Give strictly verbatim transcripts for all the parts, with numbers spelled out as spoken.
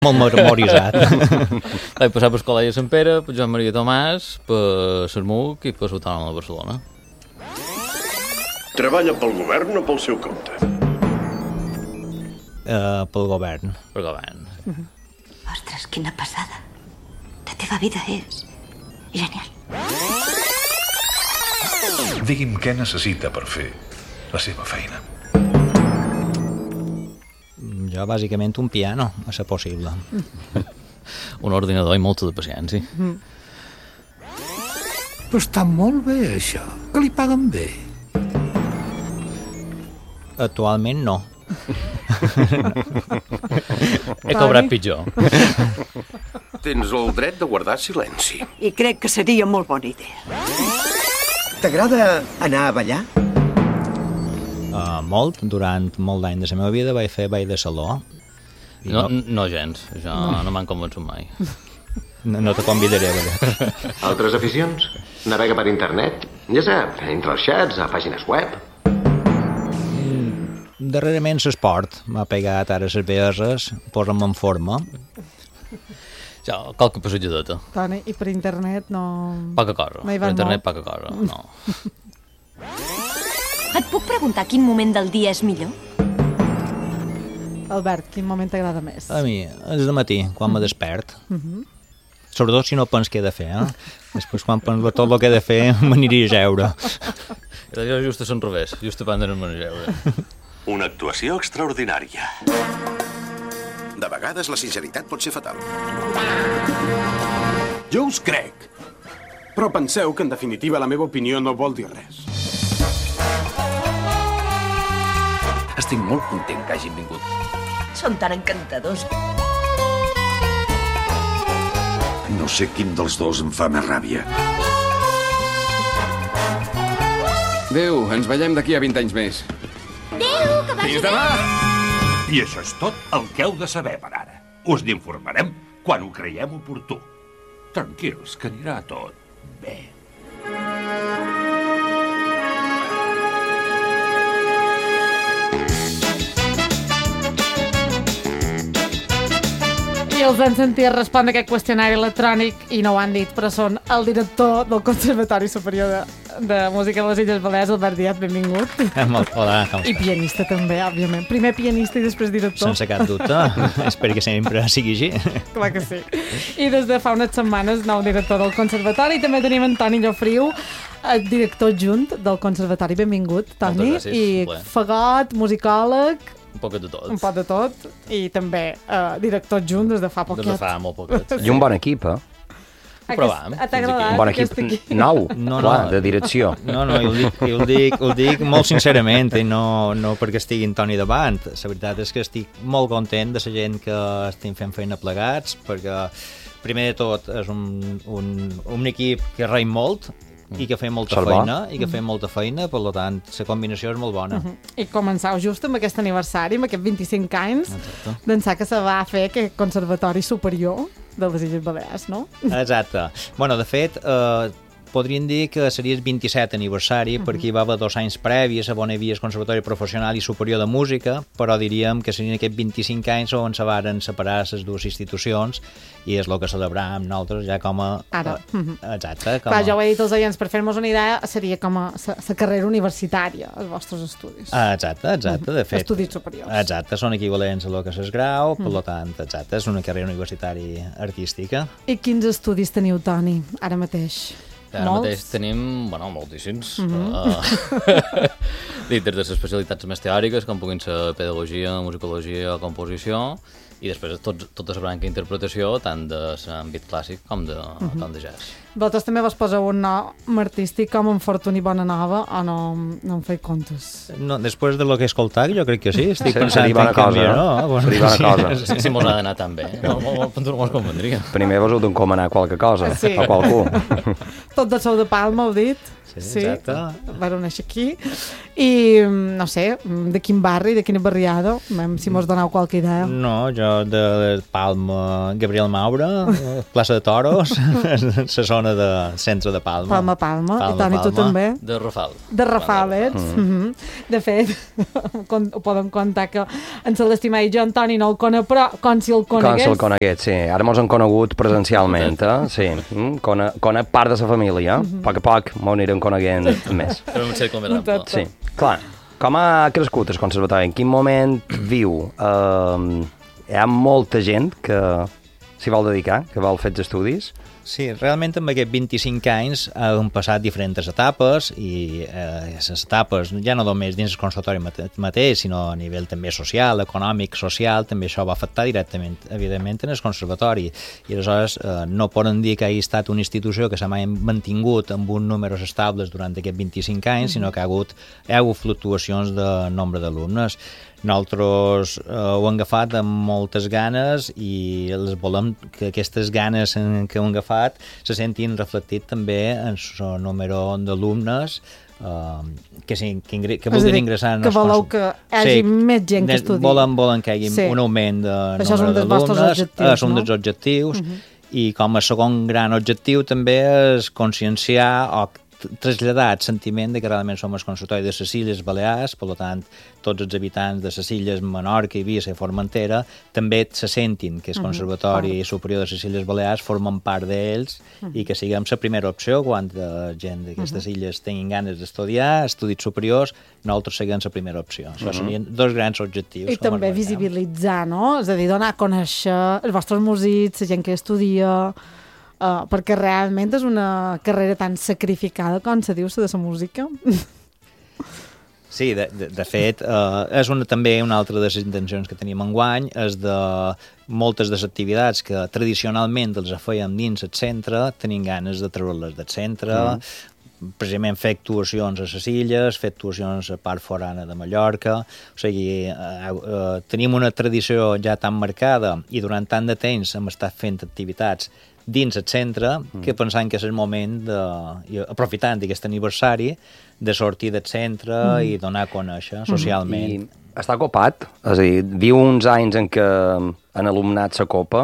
Molt memoritzat. Vaig passar pel Col·legi de Sant Pere, per Joan Maria Tomàs, per Sermuc i per l'Autònoma de Barcelona. Treballa pel govern o pel seu compte? Uh, pel govern. Pel govern. Mm-hmm. Ostres, quina passada. La teva vida és genial. Digui'm què necessita per fer la seva feina. Jo, bàsicament, un piano, a ser possible. Un ordinador i molta de paciència. Mm. Però està molt bé, això. Que li paguen bé. Actualment, no. He cobrat pitjor. Tens el dret de guardar silenci. I crec que seria molt bona idea. T'agrada anar a ballar? Uh, molt, durant molt d'any de la meva vida vaig fer ball de saló. No, no, no gens, això no, no m'han convençut mai. No, no te convidaré a ballar. Altres aficions? Navega per internet? Ja sap, entre els xats, a pàgines web. Mm, darrerament l'esport m'ha pegat ara les beses, posa'm en forma. Ja, qualque passejadeta. Toni, i per internet no... Poca cosa, no per internet molt. poca cosa, no. Et puc preguntar quin moment del dia és millor? Albert, quin moment t'agrada més? A mi, és de matí, quan me despert. Mm-hmm. Sobretot si no pens què he de fer, eh? Després, quan penso tot el que he de fer, m'aniria a jeure. Jo just a l'enrevés, just a prendre'm a jeure. Una actuació extraordinària. De vegades la sinceritat pot ser fatal. Jo us crec, però penseu que en definitiva la meva opinió no vol dir res. Estic molt content que hagin vingut. Són tan encantadors. No sé quin dels dos em fa més ràbia. Adéu, ens veiem d'aquí a vint anys més. Adéu, que vagi Fins demà! I això és tot el que heu de saber per ara. Us n'informarem quan ho creiem oportú. Tranquils, que anirà tot bé. I els han sentit respondre aquest qüestionari electrònic i no ho han dit, però són el director del Conservatori Superior de, de Música de les Illes Balears, Albert Díaz, benvingut. Hola, com I pianista també, òbviament. Primer pianista i després director. Sense cap dubte. Espero que sempre sigui així. Clar que sí. I des de fa unes setmanes, nou director del Conservatori. I també tenim en Toni Llofriu, el director adjunt del Conservatori. Benvingut, Toni. Moltes I gràcies. fagot, musicòleg... Un poc de tot. Un poc de tot. I també uh, director adjunt des de fa poquet. Des de fa molt poquet. I un bon equip, eh? Ho provàvem. T'ha agradat? Un bon equip nou, No, clar, no. de direcció. No, no, jo ho dic, jo ho dic, ho dic molt sincerament i no, no perquè estigui en Toni davant. La veritat és que estic molt content de la gent que estem fent feina plegats, perquè primer de tot és un, un, un equip que reim molt i que fem molta Salvar. feina, i que fem molta feina, per tant, la combinació és molt bona. Uh-huh. I començau just amb aquest aniversari, amb aquests vint-i-cinc anys, Exacte. d'ençà que se va fer aquest Conservatori Superior de les Illes Balears, no? Exacte. Bueno, de fet, eh, podríem dir que seria el vint-i-set aniversari, uh-huh. perquè hi va haver dos anys previs on hi havia el Conservatori Professional i Superior de Música, però diríem que serien aquests vint-i-cinc anys on se varen separar les dues institucions i és el que celebràvem nosaltres ja com a... Ara. Uh, uh-huh. Exacte. Com Clar, a... jo ho he dit als oients, per fer-nos una idea, seria com a la carrera universitària, els vostres estudis. Ah, exacte, exacte, de fet. Estudis superiors. Exacte, són equivalents a lo que és el grau, per Mm. tant, exacte, és una carrera universitària artística. I quins estudis teniu, Toni, ara mateix? Ara Molts? mateix tenim, bueno, moltíssims. Mhm. Uh, Dintre de les especialitats més teòriques, com puguin ser pedagogia, musicologia o composició, i després tot, tota la branca d'interpretació, tant de l'àmbit clàssic com de, Mhm. com de jazz. Vosaltres també vos poseu un nom artístic com en Fortuny Bonanova o no, no em feia comptes? No, després de lo que he escoltat, jo crec que sí. Estic Sí, pensant seria bona en canviar, cosa, no? no? Bueno, Seria bona sí. cosa. Sí, sí, mos ha d'anar tan bé. No, no, no, no convendria. Primer vos heu d'encomanar qualque cosa, Sí. a qualcú. Tot de sou de Palma, heu dit? Sí, va néixer aquí. I, no sé, de quin barri, de quina barriada? Si mos doneu qualque idea. No, jo de Palma, Gabriel Maura, plaça de Toros, la zona de centre de Palma. Palma, Palma. Palma I Toni, tu també? De Rafal. De Rafal, ets? Mm. Mm-hmm. De fet, ho podem contar que en Celestí i jo, en Toni, no el conec, però com si el conegués. Com si el conegués, sí. Ara mos han conegut presencialment, eh? Sí. Conec, conec part de la família. Mm-hmm. A poc a poc m'ho anirem coneguent més. Però un cercle més ample. Sí, clar. Com ha crescut el conservatori? En quin moment viu? Uh, hi ha molta gent que s'hi vol dedicar, que vol fer els estudis? Sí, realment amb aquests vint-i-cinc anys han passat diferents etapes i eh, les etapes ja no només dins el conservatori mateix, sinó a nivell també social, econòmic, social, també això va afectar directament, evidentment, en el conservatori. I aleshores eh, no poden dir que hagi estat una institució que s'ha mai mantingut amb uns números estables durant aquests vint-i-cinc anys, mm-hmm. sinó que ha hagut, hi ha hagut fluctuacions de nombre d'alumnes. Nosaltres eh, ho hem agafat amb moltes ganes i els volem que aquestes ganes que ho hem agafat se sentin reflectit també en el número d'alumnes uh, que, sí, que, ingre, que vulguin ingressar en que voleu que hi hagi sí, més gent que estudi. Volen, volen que hi hagi sí. un augment de Això número d'alumnes. És un no? dels objectius. Uh-huh. I com a segon gran objectiu també és conscienciar o traslladar el sentiment de que realment som el conservatori de les Illes Balears, per tant, tots els habitants de les Illes Menorca, Eivissa i Formentera també se sentin que el Conservatori uh-huh. Superior de les Illes Balears formen part d'ells uh-huh. i que siguem la primera opció quan la gent d'aquestes uh-huh. illes tinguin ganes d'estudiar, estudis superiors, nosaltres seguim la primera opció. Això uh-huh. serien dos grans objectius. I també visibilitzar, no? És a dir, donar a conèixer els vostres músics, la gent que estudia... Uh, perquè realment és una carrera tan sacrificada com se diu de la música. Sí, de, de, de fet, uh, és una, també una altra de les intencions que tenim enguany, és de moltes de les activitats que tradicionalment els fèiem dins el centre, tenim ganes de treure-les del centre, mm. precisament fer actuacions a les illes, fer actuacions a part forana de Mallorca, o sigui, uh, uh, tenim una tradició ja tan marcada i durant tant de temps hem estat fent activitats dins el centre, mm. que pensant que és el moment de, aprofitant d'aquest aniversari, de sortir del centre mm. i donar a conèixer socialment. I està copat, és a dir, viu uns anys en què han alumnat la copa,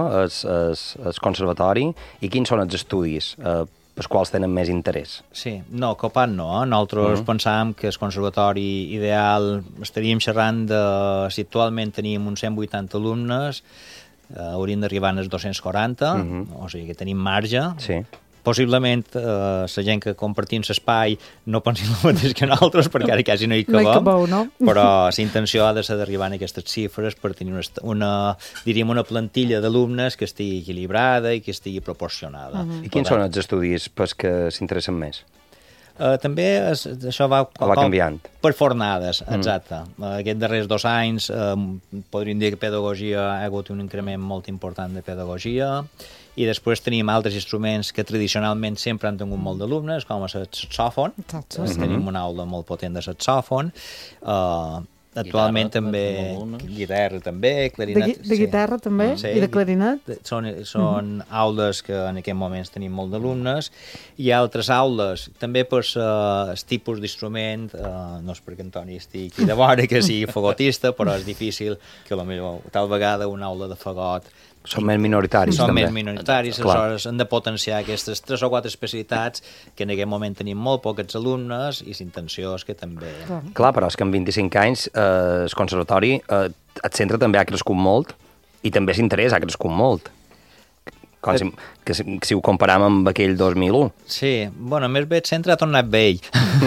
el conservatori, i quins són els estudis eh, pels quals tenen més interès? Sí, no, copat no. Eh? Nosaltres mm. pensàvem que el conservatori ideal, estaríem xerrant de, si actualment teníem uns cent vuitanta alumnes, Uh, hauríem d'arribar als dos-cents quaranta, uh-huh. o sigui que tenim marge. Sí. Possiblement uh, la gent que compartim l'espai no pensin el mateix que nosaltres, perquè ara quasi no hi cabem, no hi cabeu, no? Però la intenció ha de ser d'arribar a aquestes xifres per tenir una, una, diríem, una plantilla d'alumnes que estigui equilibrada i que estigui proporcionada. Uh-huh. I quins són els estudis pels que s'interessen més? Uh, també es, això va, va canviant per fornades, exacte. Mm. Uh, aquests darrers dos anys uh, podríem dir que pedagogia ha hagut un increment molt important de pedagogia i després tenim altres instruments que tradicionalment sempre han tingut molt d'alumnes, com el saxòfon. Mm-hmm. Tenim una aula molt potent de saxòfon. Uh, Actualment guitarra, també, guitarra també, clarinet... De, de sí. guitarra també? Sí. I de clarinet? Són, són uh-huh. aules que en aquests moments tenim molt d'alumnes. Hi ha altres aules, també per uh, el tipus d'instrument, uh, no és perquè Antoni estigui aquí de vora, que sigui fagotista, però és difícil que potser tal vegada una aula de fagot són més minoritaris, són també. Són més minoritaris, aleshores hem de potenciar aquestes tres o quatre especialitats que en aquest moment tenim molt pocs alumnes i l'intenció és que també... Clar, Clar però és que en vint-i-cinc anys eh, el conservatori, eh, el centre també ha crescut molt i també l'interès ha crescut molt. Com si, que, si, si ho comparam amb aquell dos mil u. Sí, bueno, més bé el centre ha tornat vell.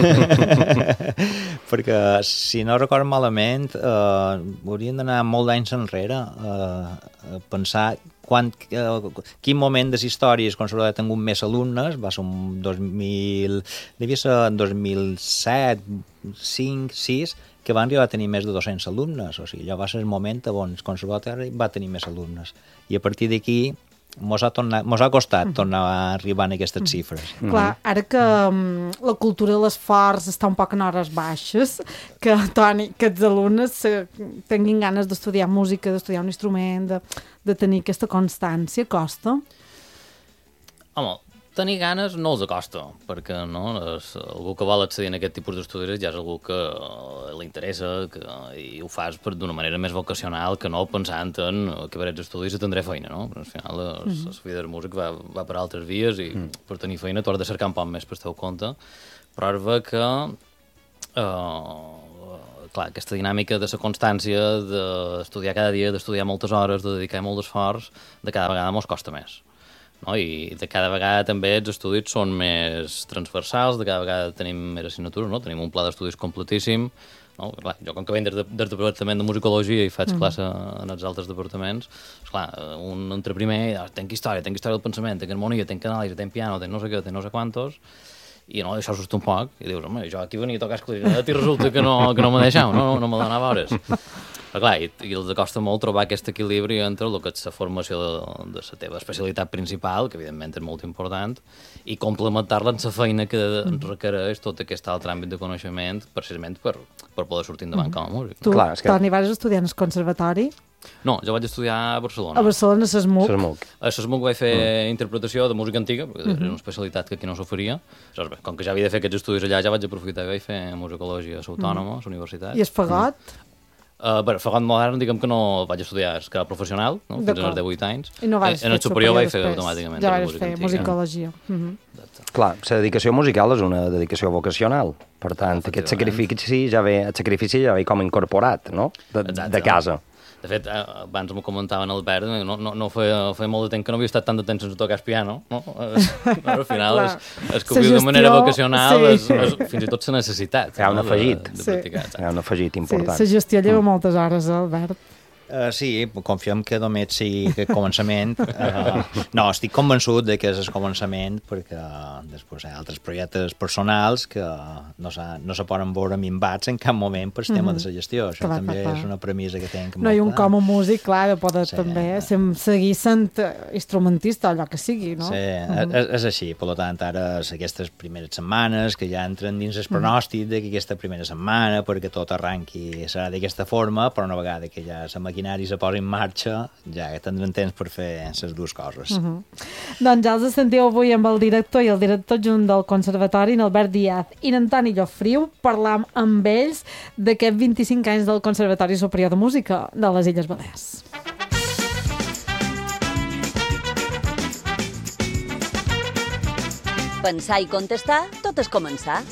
Perquè, si no recordo malament, eh, hauríem d'anar molt d'anys enrere eh, a pensar quan, eh, quin moment de les històries conservatori ha tingut més alumnes, va ser un dos mil... devia ser en dos mil set, cinc, sis, que van arribar a tenir més de dos-cents alumnes. O sigui, allò va ser el moment on el conservatori va tenir més alumnes. I a partir d'aquí mos ha, tornat, mos ha costat mm. tornar a arribar a aquestes xifres. Mm. Clar, ara que um, la cultura de l'esforç està un poc en hores baixes, que, Toni, que els alumnes se, tinguin ganes d'estudiar música, d'estudiar un instrument, de, de tenir aquesta constància, costa? Home, tenir ganes no els acosta, perquè no, és, algú que vol accedir a aquest tipus d'estudis ja és algú que li interessa que, i ho fas d'una manera més vocacional que no pensant en que per aquests estudis tindré feina, no? Però al final la mm. vida del músic va, va per altres vies i mm. per tenir feina tu has de cercar un poc més pel teu compte, però és ve que uh, clar, aquesta dinàmica de la constància d'estudiar cada dia, d'estudiar moltes hores, de dedicar molt d'esforç, de cada vegada mos costa més. No? I de cada vegada també els estudis són més transversals, de cada vegada tenim més assignatures, no? Tenim un pla d'estudis completíssim, no? Clar, jo com que venc des, de, des del departament de musicologia i faig mm. classe en els altres departaments, esclar, un entre primer, tenc història, tenc història del pensament, tenc harmonia, tenc anàlisi, tenc piano, tenc no sé què, tenc no sé quantos, i no, això s'hosta un poc, i dius, home, jo aquí venia a tocar clarinet i resulta que no, que no me deixeu, no, no me donava hores. Però clar, i, i els costa molt trobar aquest equilibri entre el que és la formació de, de la teva especialitat principal, que evidentment és molt important, i complementar-la amb la feina que requereix tot aquest altre àmbit de coneixement, precisament per, per poder sortir endavant com a músic. Tu, clar, que... Toni, vas estudiar al conservatori? No, jo vaig estudiar a Barcelona. A Barcelona, a SESMUC. A SESMUC vaig fer mm. interpretació de música antiga, perquè mm -hmm. era una especialitat que aquí no s'oferia. Com que ja havia de fer aquests estudis allà, ja vaig aprofitar i vaig fer musicologia a l'Autònoma, mm. a la universitat. I el fagot? Mm. Uh, bé, fagot modern, diguem que no vaig estudiar escala professional, no? Fins als divuit anys. I no vaig en el superior vaig fer automàticament ja vaig fer musicologia. Mm -hmm. Clar, la dedicació musical és una dedicació vocacional. Per tant, aquest sacrifici ja ve, el sacrifici ja ve com incorporat, no? De, de casa. De fet, abans m'ho comentava en Albert, no, no, no feia, feia molt de temps que no havia estat tant de temps sense tocar el piano, no? Al final és, és que ho viu de manera vocacional, sí. és, és, fins i tot la necessitat. Hi ha un afegit. De, de practicar, Hi ha un afegit important. Sí, la gestió lleva mm. moltes hores, Albert. Uh, sí, confiem que només sigui que començament. Uh, no, estic convençut de que és el començament perquè uh, després hi ha altres projectes personals que no, no se poden veure minvats en cap moment per el tema mm -hmm. de la gestió. Això clar, també clar. És una premissa que tenc no, i un com a músic, clar, de poder sí. també seguir sent instrumentista, allò que sigui, no? Sí, mm -hmm. és, és així. Per tant, ara aquestes primeres setmanes que ja entren dins el pronòstic de que aquesta primera setmana perquè tot arranqui serà d'aquesta forma, però una vegada que ja la maquinària se posa en marxa, ja tindrem temps per fer les dues coses. Uh -huh. Doncs ja els sentiu avui amb el director i el director adjunt del Conservatori, en Albert Díaz i en Toni Llofriu, parlam amb ells d'aquests vint-i-cinc anys del Conservatori Superior de Música de les Illes Balears. Pensar i contestar, tot és començar.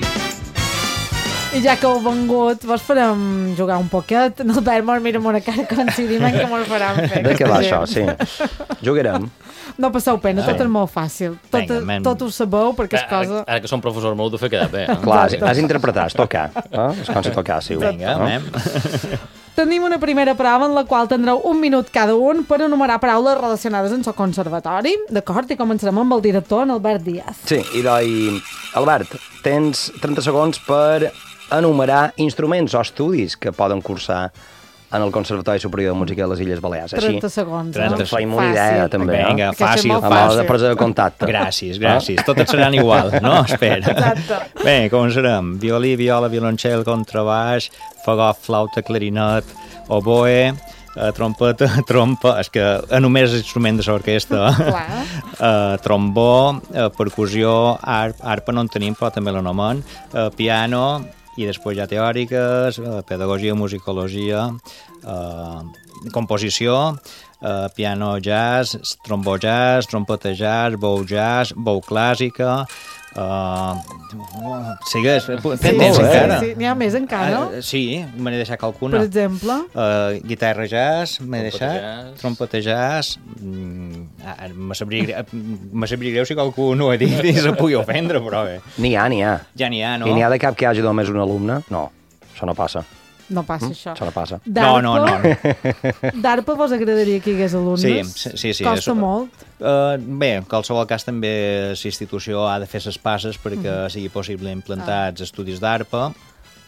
I ja que heu vengut, vos farem jugar un poquet. L'Albert mos mira amb una cara coincidim en què mos faran fer. De què va això, sí. Jugarem. No passeu pena, tot és molt fàcil. Tot, Venga, tot ho sabeu perquè és cosa... Ara que som professors m'ho heu de fer quedar bé. Eh? Clar, has d'interpretar, has tocar. Eh? És com si tocàssiu. Vinga, anem. Tenim una primera prova en la qual tindreu un minut cada un per enumerar paraules relacionades amb el conservatori. D'acord? I començarem amb el director, en Albert Díaz. Sí, i doncs, Albert, tens trenta segons per enumerar instruments o estudis que poden cursar en el Conservatori Superior de Música de les Illes Balears. Així, trenta segons, no? Ens faim una idea, també. Vinga, no? fàcil. Amb la de presa de contacte. Gràcies, gràcies. Ah? Totes seran igual, no? Espera. Exacte. Bé, començarem. Violí, viola, violoncel, contrabaix, fagot, flauta, clarinet, oboe, uh, trompeta, trompa, és que només és instrument de l'orquestra, uh, trombó, uh, percussió, arp, arpa no en tenim, però també l'anomen, uh, piano, i després ja teòriques, uh, pedagogia, musicologia, uh, composició, uh, piano jazz, trombó jazz, trompeta jazz, bou jazz, bou clàssica, Uh, sigues, tens sí, encara? Sí, sí. N'hi ha més encara? Uh, sí, me n'he deixat alguna. Per exemple? Uh, guitarra jazz, m'he deixat, trompeta jazz, mm, me sabria, sabria greu si qualcú no ho ha dit i se pugui ofendre, però bé. N'hi ha, n'hi ha. Ja n'hi ha, no? I n'hi ha de cap que hagi només un alumne? No, això no passa. No passa, mm? això. Això no passa. No, no, no. D'arpa vos agradaria que hi hagués alumnes? Sí, sí, sí. Costa és, molt? Uh, bé, en qualsevol cas també la institució ha de fer les passes perquè mm. sigui possible implantar els estudis d'arpa,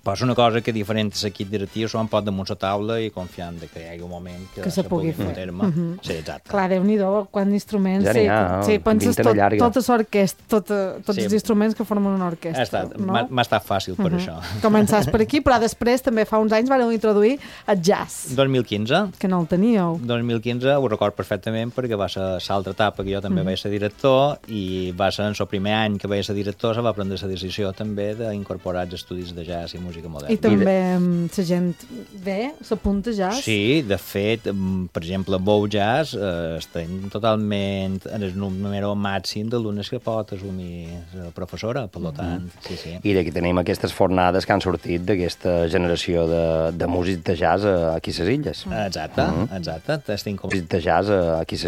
Però és una cosa que diferent a l'equip directiu s'ho pot damunt la taula i confiant de que hi hagi un moment que, que se pugui fer. Terme. Uh -huh. Sí, exacte. Clar, Déu-n'hi-do, quants instruments. Ja n'hi ha, sí, sí, penses tot, tota l'orquestra, tot, tots sí. els instruments que formen una orquestra. Estat, no? M'ha estat fàcil per uh -huh. això. Començàs per aquí, però després també fa uns anys vàreu introduir el jazz. dos mil quinze. Que no el teníeu. dos mil quinze ho record perfectament perquè va ser l'altra etapa que jo també uh -huh. vaig ser director i va ser en el primer any que vaig ser director se va prendre la decisió també d'incorporar els estudis de jazz i música moderna. I també la gent bé s'apunta jazz? Sí, de fet, per exemple, Bou Jazz eh, estem totalment en el número màxim d'alumnes que pot assumir la professora, per tant, mm -hmm. sí, sí. I d'aquí tenim aquestes fornades que han sortit d'aquesta generació de, de músics de jazz aquí a les illes. Exacte, mm -hmm. exacte. Estem com... Músics de jazz aquí a